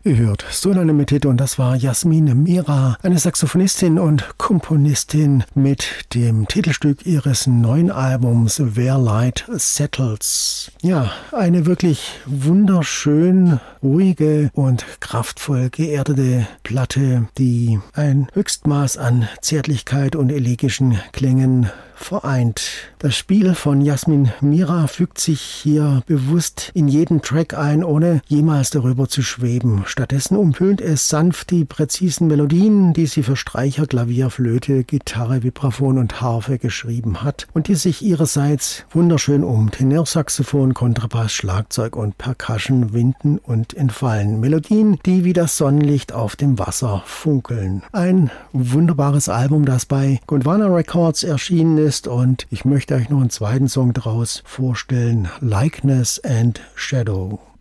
Ihr hört Solane Metete und das war Jasmin Mira, eine Saxophonistin und Komponistin mit dem Titelstück ihres neuen Albums Where Light Settles. Ja, eine wirklich wunderschön ruhige und kraftvoll geerdete Platte, die ein Höchstmaß an Zärtlichkeit und elegischen Klängen vereint. Das Spiel von Jasmin Mira fügt sich hier bewusst in jeden Track ein, ohne jemals darüber zu schweben. Stattdessen umhüllt es sanft die präzisen Melodien, die sie für Streicher, Klavier, Flöte, Gitarre, Vibraphon und Harfe geschrieben hat und die sich ihrerseits wunderschön um Tenorsaxophon, Kontrabass, Schlagzeug und Percussion winden und entfallen. Melodien, die wie das Sonnenlicht auf dem Wasser funkeln. Ein wunderbares Album, das bei Gondwana Records erschienen ist, und ich möchte euch noch einen zweiten Song daraus vorstellen, Likeness and Shadow.